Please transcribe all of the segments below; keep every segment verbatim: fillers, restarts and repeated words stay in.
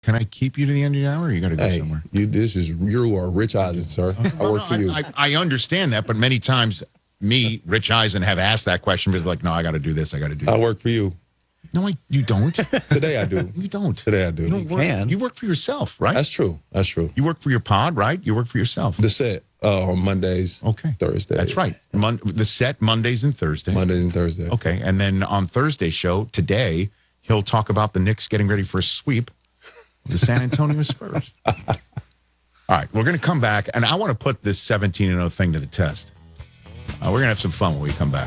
can I keep you to the end of the hour, or you got to go Hey, somewhere? you, this is you are Rich Eisen, sir. I Well, work no, for you. I, I, I understand that, but many times, me, Rich Eisen, have asked that question, but it's like, no, I got to do this, I got to do that. I work for you. No, I, you don't. Today I do. You don't. Today I do. You, don't work, can. you work for yourself, right? That's true. That's true. You work for your pod, right? You work for yourself. The set uh, on Mondays, Okay. Thursdays. That's right. Mon- the set Mondays and Thursdays. Mondays and Thursdays. Okay. And then on Thursday's show today, he'll talk about the Knicks getting ready for a sweep of the San Antonio Spurs. All right. We're going to come back, and I want to put this seventeen and oh thing to the test. Uh, we're going to have some fun when we come back.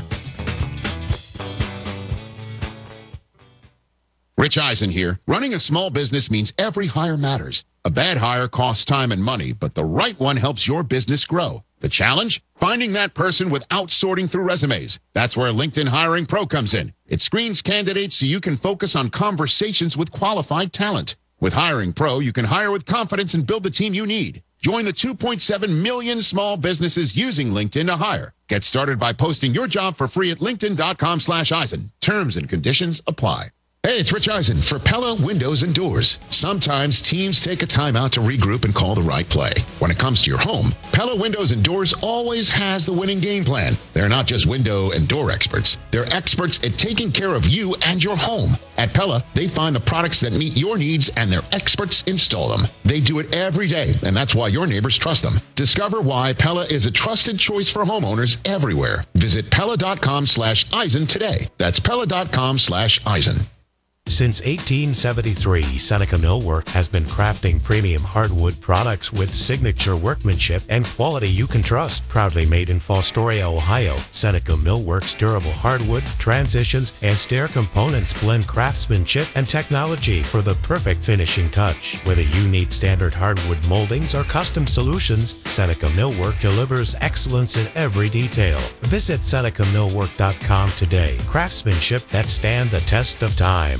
Rich Eisen here. Running a small business means every hire matters. A bad hire costs time and money, but the right one helps your business grow. The challenge? Finding that person without sorting through resumes. That's where LinkedIn Hiring Pro comes in. It screens candidates so you can focus on conversations with qualified talent. With Hiring Pro, you can hire with confidence and build the team you need. Join the two point seven million small businesses using LinkedIn to hire. Get started by posting your job for free at linkedin.com slash Eisen. Terms and conditions apply. Hey, it's Rich Eisen for Pella Windows and Doors. Sometimes teams take a time out to regroup and call the right play. When it comes to your home, Pella Windows and Doors always has the winning game plan. They're not just window and door experts. They're experts at taking care of you and your home. At Pella, they find the products that meet your needs and their experts install them. They do it every day, and that's why your neighbors trust them. Discover why Pella is a trusted choice for homeowners everywhere. Visit Pella.com slash Eisen today. That's Pella.com slash Eisen. Since eighteen seventy-three, Seneca Millwork has been crafting premium hardwood products with signature workmanship and quality you can trust. Proudly made in Fostoria, Ohio, Seneca Millwork's durable hardwood, transitions, and stair components blend craftsmanship and technology for the perfect finishing touch. Whether you need standard hardwood moldings or custom solutions, Seneca Millwork delivers excellence in every detail. Visit Seneca Millwork dot com today. Craftsmanship that stand the test of time.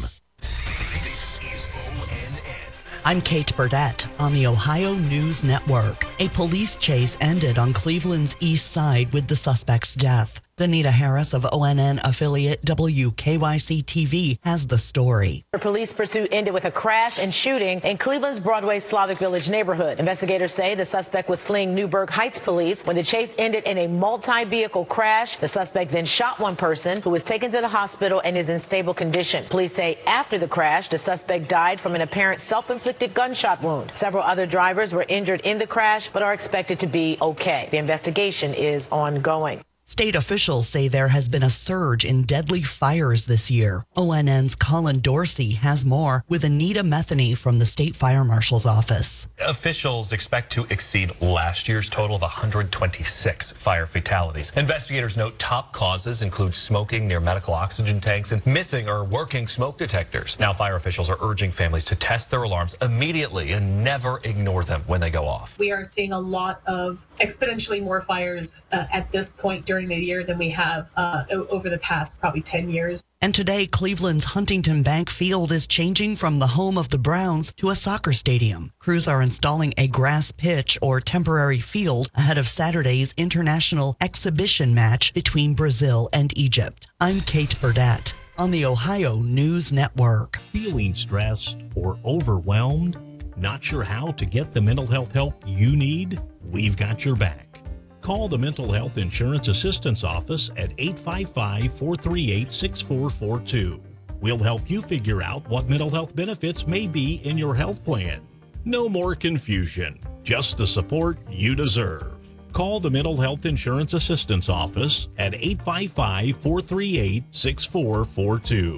I'm Kate Burdett on the Ohio News Network. A police chase ended on Cleveland's east side with the suspect's death. Danita Harris of O N N affiliate W K Y C T V has the story. The police pursuit ended with a crash and shooting in Cleveland's Broadway Slavic Village neighborhood. Investigators say the suspect was fleeing Newburgh Heights police when the chase ended in a multi-vehicle crash. The suspect then shot one person who was taken to the hospital and is in stable condition. Police say after the crash, the suspect died from an apparent self-inflicted gunshot wound. Several other drivers were injured in the crash but are expected to be okay. The investigation is ongoing. State officials say there has been a surge in deadly fires this year. O N N's Colin Dorsey has more with Anita Metheny from the State Fire Marshal's office. Officials expect to exceed last year's total of one hundred twenty-six fire fatalities. Investigators note top causes include smoking near medical oxygen tanks and missing or working smoke detectors. Now, fire officials are urging families to test their alarms immediately and never ignore them when they go off. We are seeing a lot of exponentially more fires uh, at this point during the year than we have uh, over the past probably ten years. And today, Cleveland's Huntington Bank Field is changing from the home of the Browns to a soccer stadium. Crews are installing a grass pitch or temporary field ahead of Saturday's international exhibition match between Brazil and Egypt. I'm Kate Burdett on the Ohio News Network. Feeling stressed or overwhelmed? Not sure how to get the mental health help you need? We've got your back. Call the Mental Health Insurance Assistance Office at eight five five, four three eight, six four four two. We'll help you figure out what mental health benefits may be in your health plan. No more confusion, just the support you deserve. Call the Mental Health Insurance Assistance Office at eight five five, four three eight, six four four two.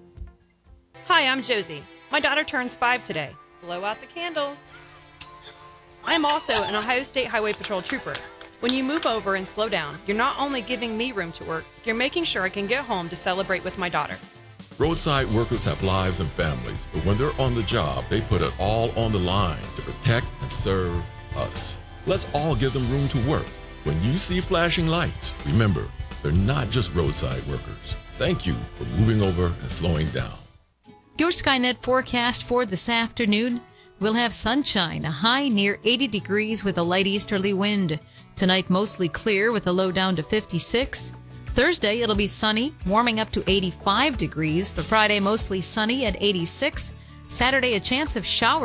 Hi, I'm Josie. My daughter turns five today. Blow out the candles. I'm also an Ohio State Highway Patrol trooper. When you move over and slow down, you're not only giving me room to work, you're making sure I can get home to celebrate with my daughter. Roadside workers have lives and families, but when they're on the job, they put it all on the line to protect and serve us. Let's all give them room to work. When you see flashing lights, remember, they're not just roadside workers. Thank you for moving over and slowing down. Your Skynet forecast for this afternoon. We'll have sunshine, a high near eighty degrees with a light easterly wind. Tonight, mostly clear with a low down to fifty-six. Thursday, it'll be sunny, warming up to eighty-five degrees. For Friday, mostly sunny at eighty-six. Saturday, a chance of showers.